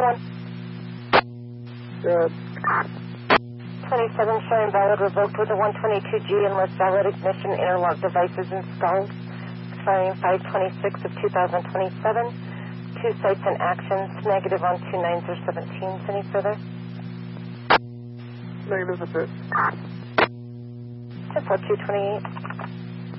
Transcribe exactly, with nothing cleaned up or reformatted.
one. Good. twenty-seven showing valid revoked with a one twenty-two G unless valid ignition interlock devices installed. Expiring five twenty-six of two thousand twenty-seven. Two sites and actions, negative on two nines or seventeens. Any further? Negative, that's it. ten four two twenty-eight.